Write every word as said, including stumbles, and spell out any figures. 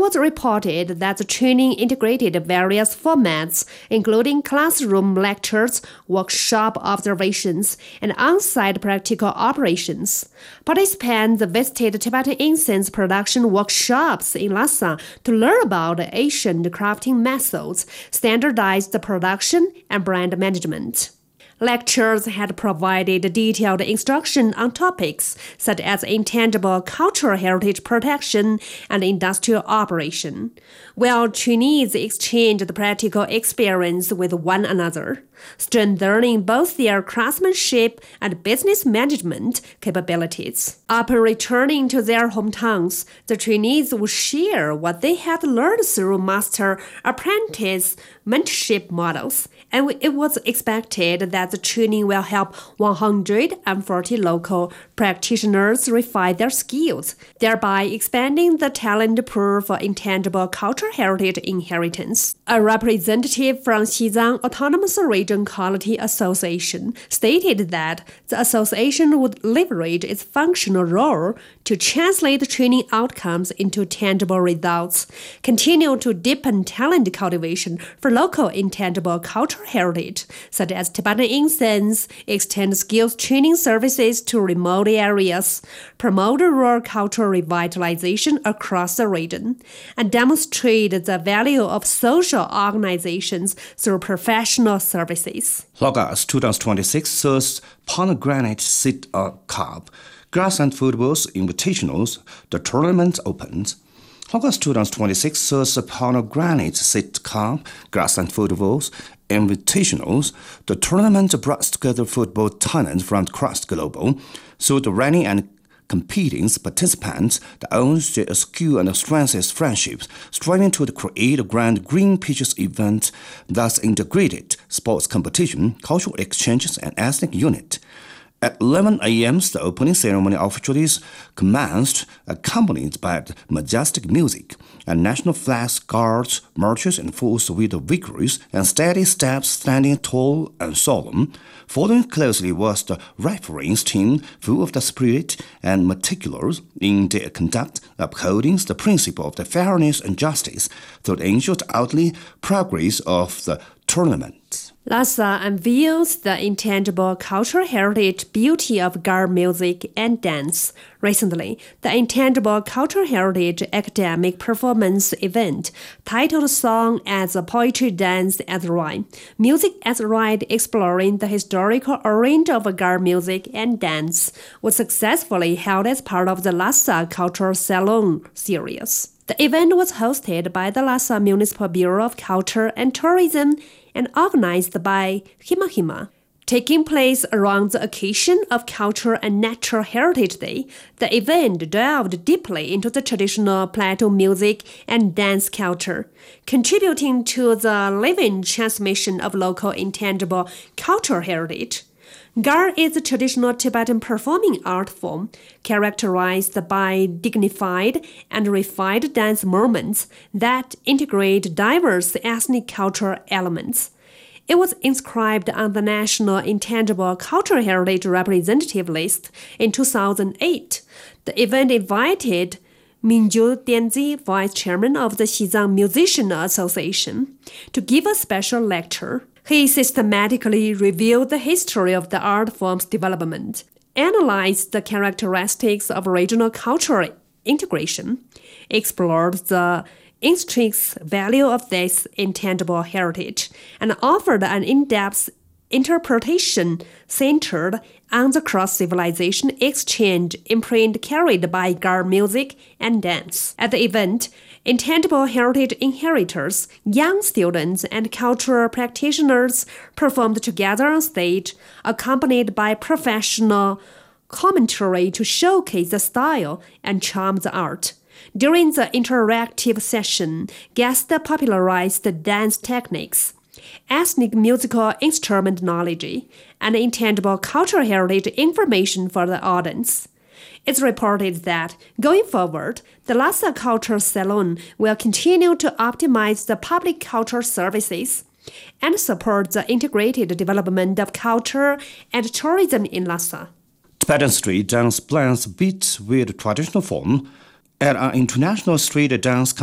was reported that the training integrated various formats, including classroom lectures, workshop observations, and on-site practical operations. Participants visited Tibetan incense production workshops in Lhasa to learn about ancient crafting methods, standardized production, and brand management. Lectures had provided detailed instruction on topics such as intangible cultural heritage protection and industrial operation, while trainees exchanged practical experience with one another, strengthening both their craftsmanship and business management capabilities. Upon returning to their hometowns, the trainees would share what they had learned through master-apprentice mentorship models, and it was expected that the training will help one hundred forty local practitioners refine their skills, thereby expanding the talent pool for intangible cultural heritage inheritance. A representative from Xizang Autonomous Region Quality Association stated that the association would leverage its functional role to translate training outcomes into tangible results, continue to deepen talent cultivation for local intangible cultural heritage, such as Tibetan incense, extend skills training services to remote areas, promote rural cultural revitalization across the region, and demonstrate the value of social organizations through professional services. August twenty twenty-six third Pomegranate Seed Cup Grass and Footballs Invitationals. The tournament opens. August twenty twenty-six third Pomegranate Seed Cup Grass and Footballs Invitationals. The tournament brought together football talent from across the globe. So the running and competing participants that owns their skill and strengthens friendships, striving to create a grand green pitches event thus integrated sports competition, cultural exchanges, and ethnic unit. At eleven a.m., the opening ceremony officially commenced, accompanied by majestic music, and national flags, guards, marches in full with vigorous and steady steps, standing tall and solemn. Following closely was the refereeing team, full of the spirit and meticulous in their conduct, upholding the principle of the fairness and justice, that ensured outly progress of the tournament. Lhasa unveils the intangible cultural heritage beauty of Gar music and dance. Recently, the Intangible Cultural Heritage academic performance event, titled Song as a Poetry Dance as Rhyme, Music as Rite exploring the historical origin of Gar music and dance, was successfully held as part of the Lhasa Cultural Salon series. The event was hosted by the Lhasa Municipal Bureau of Culture and Tourism and organized by Hima Hima. Taking place around the occasion of Cultural and Natural Heritage Day, the event delved deeply into the traditional Plateau music and dance culture, contributing to the living transmission of local intangible cultural heritage. Gar is a traditional Tibetan performing art form characterized by dignified and refined dance movements that integrate diverse ethnic cultural elements. It was inscribed on the National Intangible Cultural Heritage Representative List in two thousand eight. The event invited Minju Dianzi, Vice Chairman of the Xizang Musician Association, to give a special lecture. He systematically reviewed the history of the art form's development, analyzed the characteristics of regional cultural integration, explored the intrinsic value of this intangible heritage, and offered an in-depth interpretation centered on the cross-civilization exchange imprint carried by Gar music and dance. At the event, intangible heritage inheritors, young students, and cultural practitioners performed together on stage, accompanied by professional commentary to showcase the style and charm of the art. During the interactive session, guests popularized the dance techniques, ethnic musical instrument knowledge, and intangible cultural heritage information for the audience. It's reported that, going forward, the Lhasa Cultural Salon will continue to optimize the public cultural services and support the integrated development of culture and tourism in Lhasa. Tibetan street dance blends beats with traditional form at an international street dance